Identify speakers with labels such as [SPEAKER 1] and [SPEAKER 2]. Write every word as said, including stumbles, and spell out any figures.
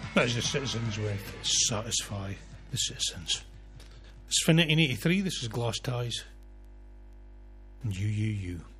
[SPEAKER 1] As the citizens with satisfy the citizens. It's for nineteen eighty-three. This is Glass Ties. And you, you, you.